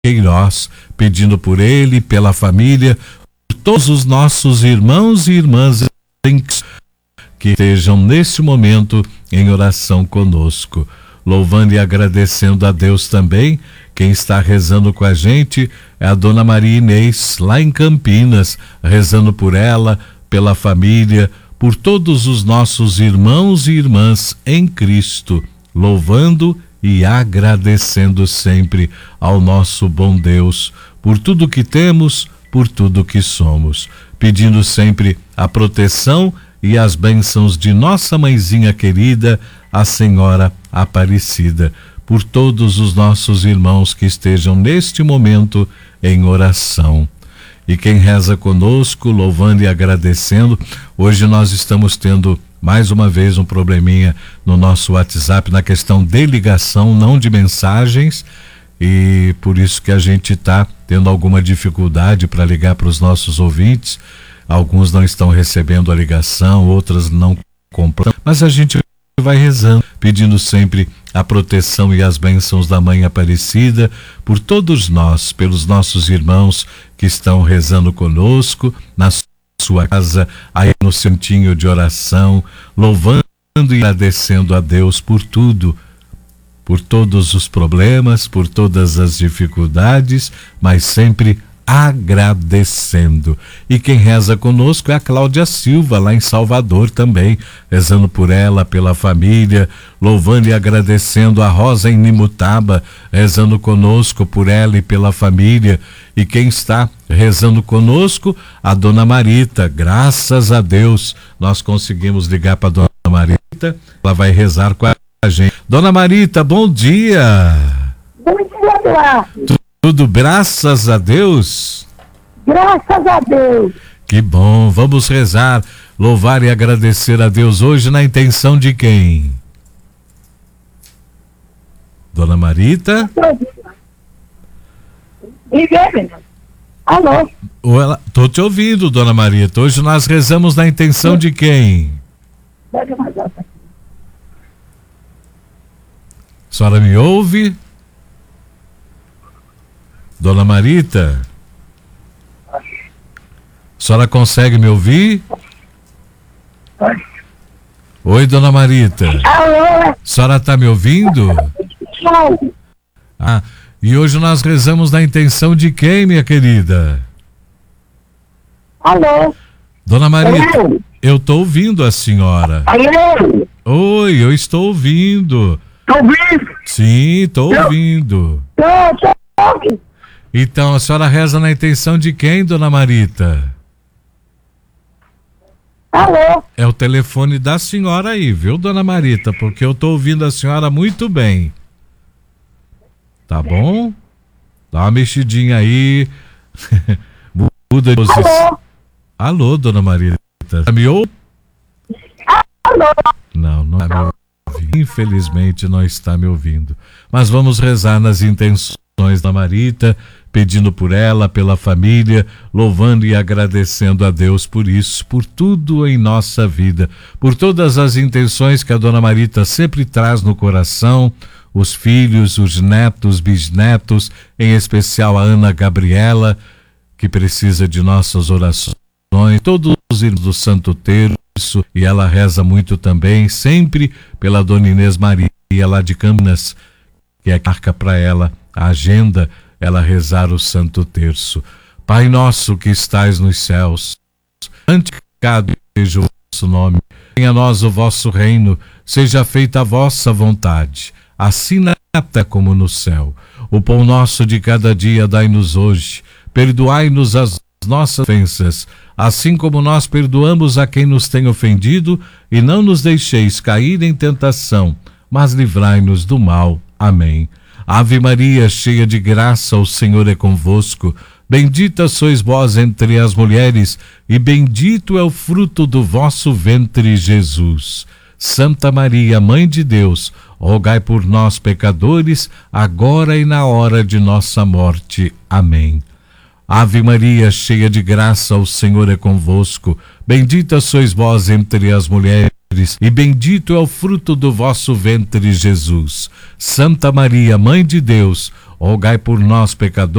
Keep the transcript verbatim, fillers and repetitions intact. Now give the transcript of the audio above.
Queiroz, pedindo por ele, pela família, por todos os nossos irmãos e irmãs que estejam neste momento em oração conosco. Louvando e agradecendo a Deus também, quem está rezando com a gente é a Dona Maria Inês, lá em Campinas, rezando por ela, pela família, por todos os nossos irmãos e irmãs em Cristo, louvando e agradecendo sempre ao nosso bom Deus por tudo que temos, por tudo que somos, pedindo sempre a proteção e as bênçãos de nossa mãezinha querida, a Senhora Aparecida, por todos os nossos irmãos que estejam neste momento em oração. E quem reza conosco, louvando e agradecendo, hoje nós estamos tendo mais uma vez um probleminha no nosso WhatsApp, na questão de ligação, não de mensagens, e por isso que a gente está tendo alguma dificuldade para ligar para os nossos ouvintes. Alguns não estão recebendo a ligação, outras não compram, mas a gente vai rezando, pedindo sempre a proteção e as bênçãos da Mãe Aparecida por todos nós, pelos nossos irmãos que estão rezando conosco na sua casa, aí no centinho de oração, louvando e agradecendo a Deus por tudo, por todos os problemas, por todas as dificuldades, mas sempre agradecendo. E quem reza conosco é a Cláudia Silva, lá em Salvador também, rezando por ela, pela família, louvando e agradecendo a Rosa em Nimutaba, rezando conosco por ela e pela família. E quem está rezando conosco, a Dona Marita, graças a Deus, nós conseguimos ligar para a Dona Marita, ela vai rezar com a gente. Dona Marita, bom dia! Bom dia, Eduardo! Tudo graças a Deus? Graças a Deus. Que bom, vamos rezar, louvar e agradecer a Deus hoje na intenção de quem? Dona Marita? Alô? Ela, tô te ouvindo, Dona Marita. Hoje nós rezamos na intenção de quem? A senhora me ouve? Dona Marita? A senhora consegue me ouvir? Oi, Dona Marita. Alô? A senhora está me ouvindo? Ah, e hoje nós rezamos na intenção de quem, minha querida? Alô? Dona Marita, eu estou ouvindo a senhora. Alô? Oi, eu estou ouvindo. Tô ouvindo? Sim, estou ouvindo. Tô, tô ouvindo. Então, a senhora reza na intenção de quem, Dona Marita? Alô? É o telefone da senhora aí, viu, Dona Marita? Porque eu tô ouvindo a senhora muito bem. Tá bom? Dá uma mexidinha aí. Muda de posição. Alô? Alô, Dona Marita. Me ouve? Alô? Não, não está me ouvindo. Infelizmente não está me ouvindo. Mas vamos rezar nas intenções da Marita, pedindo por ela, pela família, louvando e agradecendo a Deus por isso, por tudo em nossa vida, por todas as intenções que a Dona Marita sempre traz no coração, os filhos, os netos, bisnetos, em especial a Ana Gabriela, que precisa de nossas orações, todos os irmãos do Santo Terço, e ela reza muito também, sempre pela Dona Inês Maria, lá de Campinas, que é marca para ela a agenda, ela rezar o Santo Terço. Pai nosso que estais nos céus, santificado seja o vosso nome, venha a nós o vosso reino, seja feita a vossa vontade, assim na terra como no céu. O pão nosso de cada dia dai-nos hoje, perdoai-nos as nossas ofensas, assim como nós perdoamos a quem nos tem ofendido, e não nos deixeis cair em tentação, mas livrai-nos do mal. Amém. Ave Maria, cheia de graça, o Senhor é convosco. Bendita sois vós entre as mulheres, e bendito é o fruto do vosso ventre, Jesus. Santa Maria, Mãe de Deus, rogai por nós, pecadores, agora e na hora de nossa morte. Amém. Ave Maria, cheia de graça, o Senhor é convosco. Bendita sois vós entre as mulheres, e bendito é o fruto do vosso ventre, Jesus. Santa Maria, Mãe de Deus, rogai por nós, pecadores,